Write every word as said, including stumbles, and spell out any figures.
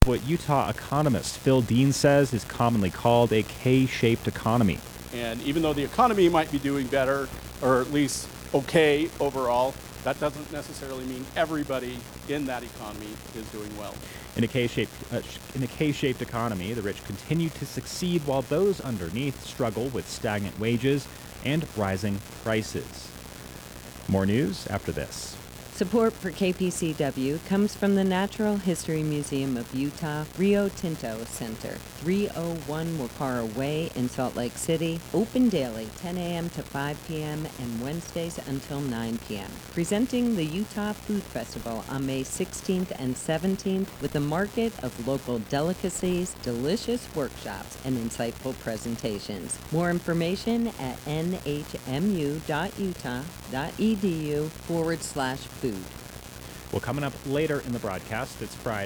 What Utah economist Phil Dean says is commonly called a K-shaped economy. And even though the economy might be doing better, or at least okay overall, that doesn't necessarily mean everybody in that economy is doing well. In a K-shaped, uh, in a K-shaped economy, the rich continue to succeed while those underneath struggle with stagnant wages and rising prices. More news after this. Support for K P C W comes from the Natural History Museum of Utah Rio Tinto Center, three oh one Wakara Way in Salt Lake City, open daily ten a.m. to five p.m. and Wednesdays until nine p.m. Presenting the Utah Food Festival on May sixteenth and seventeenth with a market of local delicacies, delicious workshops, and insightful presentations. More information at nhmu.utah.edu forward slash food. Well, coming up later in the broadcast, it's Friday.